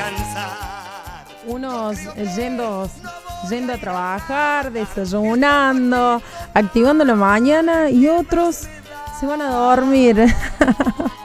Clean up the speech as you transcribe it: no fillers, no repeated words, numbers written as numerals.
Unos yendo a trabajar, desayunando, activando la mañana y otros se van a dormir.